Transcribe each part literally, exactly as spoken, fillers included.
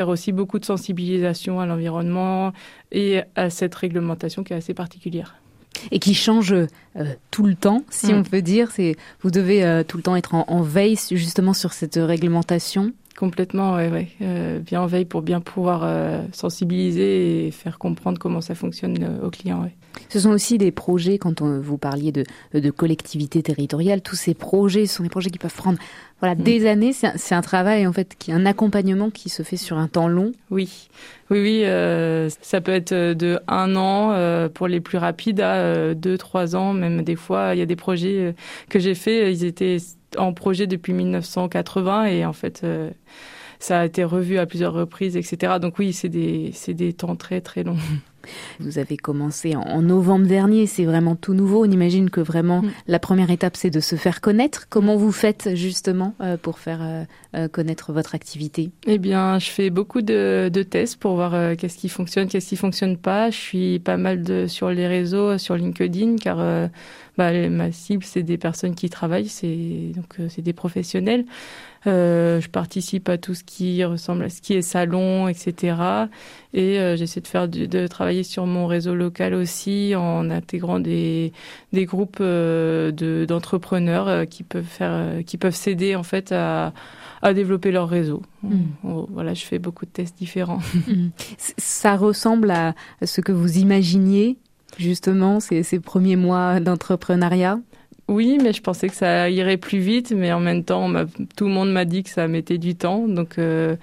Faire aussi beaucoup de sensibilisation à l'environnement et à cette réglementation qui est assez particulière. Et qui change euh, tout le temps, si mmh. on peut dire. C'est, vous devez euh, tout le temps être en, en veille justement sur cette réglementation. Complètement, oui. Ouais. Euh, bien en veille pour bien pouvoir euh, sensibiliser et faire comprendre comment ça fonctionne euh, aux clients. Ouais. Ce sont aussi des projets, quand on, vous parliez de, de collectivités territoriales, tous ces projets ce sont des projets qui peuvent prendre voilà, mmh. des années. C'est un, c'est un travail, en fait, qui, un accompagnement qui se fait sur un temps long. Oui, oui, oui. Euh, ça peut être de un an euh, pour les plus rapides à euh, deux, trois ans. Même des fois, il y a des projets que j'ai faits, ils étaient en projet depuis mille neuf cent quatre-vingts et en fait, euh, ça a été revu à plusieurs reprises, et cetera. Donc oui, c'est des, c'est des temps très, très longs. Vous avez commencé en novembre dernier, c'est vraiment tout nouveau. On imagine que vraiment mmh. la première étape, c'est de se faire connaître. Comment vous faites justement euh, pour faire euh, connaître votre activité ? Eh bien, je fais beaucoup de, de tests pour voir euh, qu'est-ce qui fonctionne, qu'est-ce qui fonctionne pas. Je suis pas mal de, sur les réseaux, sur LinkedIn, car euh, bah, ma cible, c'est des personnes qui travaillent, c'est, donc euh, c'est des professionnels. Euh, je participe à tout ce qui ressemble à ce qui est salon, et cetera. Et euh, j'essaie de faire du, de travailler sur mon réseau local aussi en intégrant des des groupes euh, de d'entrepreneurs euh, qui peuvent faire euh, qui peuvent s'aider en fait à à développer leur réseau. Mmh. On, voilà, je fais beaucoup de tests différents. Mmh. Ça ressemble à ce que vous imaginiez justement ces ces premiers mois d'entrepreneuriat? Oui, mais je pensais que ça irait plus vite, mais en même temps, tout le monde m'a dit que ça mettait du temps, donc euh,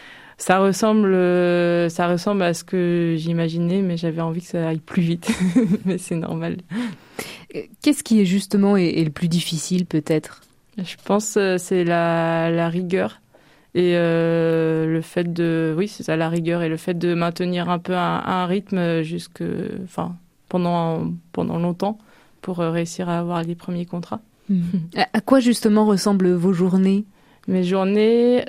ça ressemble, euh, ça ressemble à ce que j'imaginais, mais j'avais envie que ça aille plus vite, mais c'est normal. Qu'est-ce qui est justement est, est le plus difficile, peut-être ? Je pense que c'est la, la rigueur et euh, le fait de, oui, c'est ça, la rigueur et le fait de maintenir un peu un, un rythme jusque, enfin, pendant pendant longtemps. Pour réussir à avoir les premiers contrats. Mmh. À quoi justement ressemblent vos journées ? Mes journées,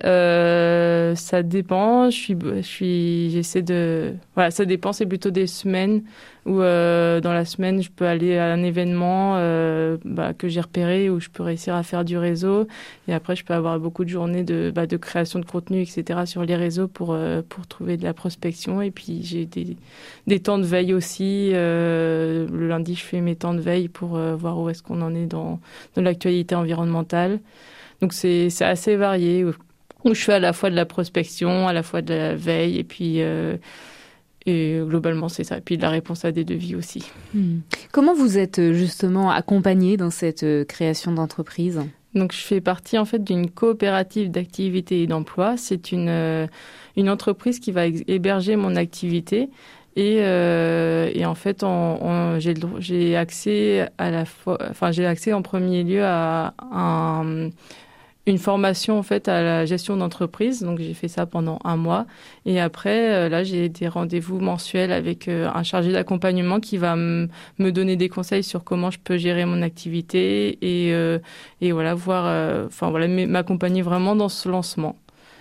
euh, ça dépend. Je suis, je suis, j'essaie de, voilà, ça dépend. C'est plutôt des semaines où euh, dans la semaine, je peux aller à un événement euh, bah, que j'ai repéré où je peux réussir à faire du réseau. Et après, je peux avoir beaucoup de journées de, bah, de création de contenu, et cetera sur les réseaux pour euh, pour trouver de la prospection. Et puis j'ai des des temps de veille aussi. Euh, le lundi, je fais mes temps de veille pour euh, voir où est-ce qu'on en est dans dans l'actualité environnementale. Donc c'est, c'est assez varié, où je fais à la fois de la prospection, à la fois de la veille, et puis euh, et globalement c'est ça. Et puis de la réponse à des devis aussi. Mmh. Comment vous êtes justement accompagnée dans cette création d'entreprise ? Donc je fais partie en fait d'une coopérative d'activité et d'emploi. C'est une, euh, une entreprise qui va héberger mon activité. Et, euh, et en fait, on, on, j'ai, j'ai accès à la fois, enfin j'ai accès en premier lieu à un une formation en fait à la gestion d'entreprise, donc j'ai fait ça pendant un mois et après là j'ai des rendez-vous mensuels avec un chargé d'accompagnement qui va m- me donner des conseils sur comment je peux gérer mon activité et euh, et voilà voir enfin euh, voilà m'accompagner vraiment dans ce lancement.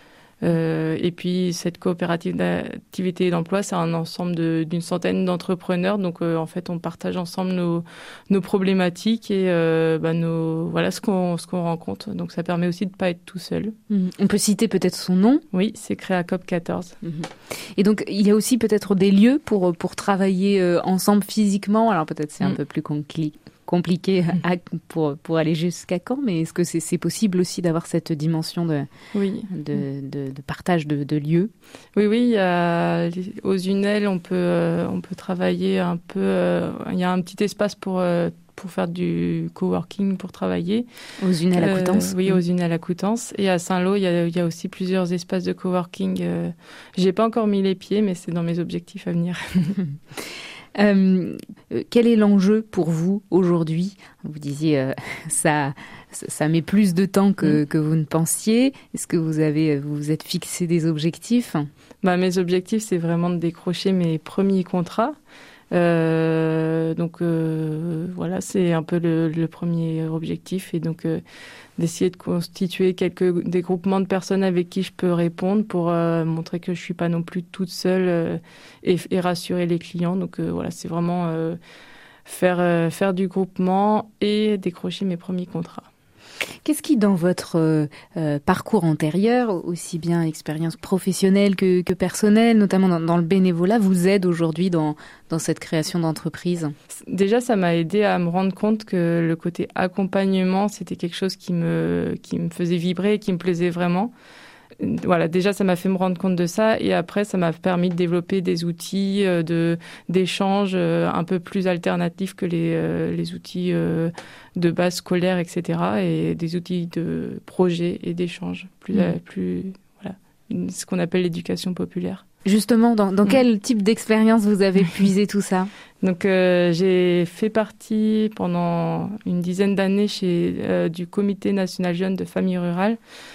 Euh, et puis cette coopérative d'activité et d'emploi, c'est un ensemble de, d'une centaine d'entrepreneurs. Donc euh, en fait, on partage ensemble nos, nos problématiques et euh, bah, nos, voilà ce qu'on, ce qu'on rencontre. Donc ça permet aussi de ne pas être tout seul. Mmh. On peut citer peut-être son nom ? Oui, c'est Créacop quatorze. Mmh. Et donc il y a aussi peut-être des lieux pour, pour travailler euh, ensemble physiquement. Alors peut-être c'est un mmh. peu plus compliqué. compliqué à, pour, pour aller jusqu'à Caen, mais est-ce que c'est, c'est possible aussi d'avoir cette dimension de, oui. de, de, de partage de, de lieux ? Oui, oui, il y a, aux Unelles, on peut, euh, on peut travailler un peu, euh, il y a un petit espace pour, euh, pour faire du coworking, pour travailler. Aux Unelles à Coutances ? euh, Oui, aux Unelles à Coutances. Et à Saint-Lô, il y a, il y a aussi plusieurs espaces de coworking. Euh, j'ai pas encore mis les pieds, mais c'est dans mes objectifs à venir. Euh, quel est l'enjeu pour vous aujourd'hui ? Vous disiez euh, ça, ça met plus de temps que, mmh. que vous ne pensiez. Est-ce que vous avez, vous vous êtes fixé des objectifs ? Bah, mes objectifs, c'est vraiment de décrocher mes premiers contrats. Euh, donc euh, voilà, c'est un peu le, le premier objectif et donc euh, d'essayer de constituer quelques des groupements de personnes avec qui je peux répondre pour euh, montrer que je suis pas non plus toute seule euh, et, et rassurer les clients. Donc euh, voilà, c'est vraiment euh, faire euh, faire du groupement et décrocher mes premiers contrats. Qu'est-ce qui, dans votre euh, euh, parcours antérieur, aussi bien expérience professionnelle que, que personnelle, notamment dans, dans le bénévolat, vous aide aujourd'hui dans, dans cette création d'entreprise ? Déjà, ça m'a aidé à me rendre compte que le côté accompagnement, c'était quelque chose qui me, qui me faisait vibrer et qui me plaisait vraiment. Voilà, déjà, ça m'a fait me rendre compte de ça. Et après, ça m'a permis de développer des outils de, d'échange un peu plus alternatifs que les, euh, les outils euh, de base scolaire, et cetera. Et des outils de projet et d'échange, plus, mmh. plus, voilà, ce qu'on appelle l'éducation populaire. Justement, dans, dans mmh. quel type d'expérience vous avez puisé tout ça ? Donc, euh, j'ai fait partie pendant une dizaine d'années chez, euh, du Comité national jeune de famille rurale.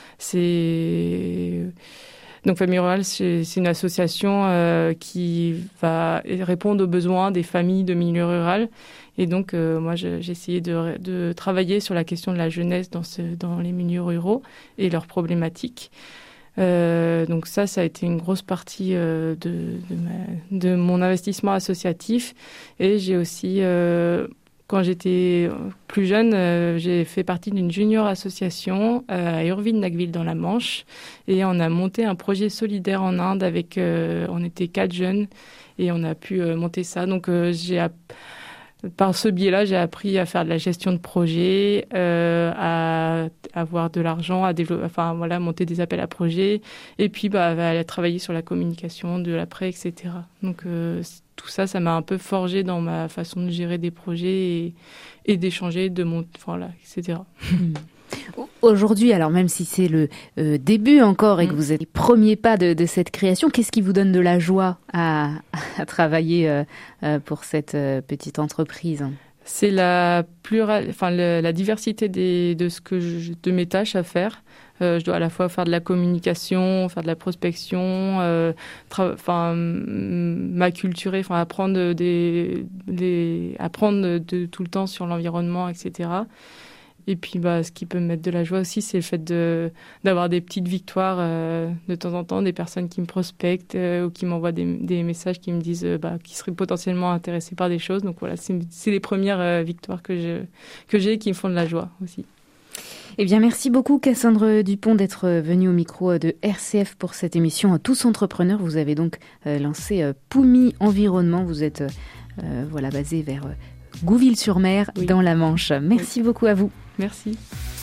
C'est donc Famille Rurale, c'est, c'est une association euh, qui va répondre aux besoins des familles de milieu rural. Et donc euh, moi, je, j'ai essayé de, de travailler sur la question de la jeunesse dans, ce, dans les milieux ruraux et leurs problématiques. Euh, donc ça, ça a été une grosse partie euh, de, de, ma, de mon investissement associatif. Et j'ai aussi euh, Quand j'étais plus jeune, euh, j'ai fait partie d'une junior association euh, à Urville-Nacville dans la Manche, et on a monté un projet solidaire en Inde avec, euh, on était quatre jeunes et on a pu euh, monter ça. Donc euh, j'ai app- par ce biais-là, j'ai appris à faire de la gestion de projet, euh, à avoir de l'argent, à développer, enfin voilà, monter des appels à projets, et puis bah à travailler sur la communication de l'après, et cetera. Donc euh, tout ça, ça m'a un peu forgé dans ma façon de gérer des projets et, et d'échanger, de mon, voilà, et cetera. Aujourd'hui, alors même si c'est le euh, début encore et que vous êtes les premiers pas de, de cette création, qu'est-ce qui vous donne de la joie à, à travailler euh, euh, pour cette euh, petite entreprise ? C'est la plural, enfin le, la diversité des, de ce que je, de mes tâches à faire. Euh, je dois à la fois faire de la communication, faire de la prospection, euh, tra- enfin m'acculturer, enfin apprendre des, des, apprendre de, de tout le temps sur l'environnement, et cetera. Et puis, bah, ce qui peut me mettre de la joie aussi, c'est le fait de, d'avoir des petites victoires euh, de temps en temps, des personnes qui me prospectent euh, ou qui m'envoient des, des messages qui me disent euh, bah, qu'ils seraient potentiellement intéressés par des choses. Donc voilà, c'est, c'est les premières euh, victoires que, je, que j'ai et qui me font de la joie aussi. Eh bien, merci beaucoup Cassandre Dupont d'être venue au micro de R C F pour cette émission Tous Entrepreneurs. Vous avez donc euh, lancé euh, Poumi Environnement. Vous êtes euh, voilà, basé vers euh, Gouville-sur-Mer, oui, dans la Manche. Merci oui. beaucoup à vous. Merci.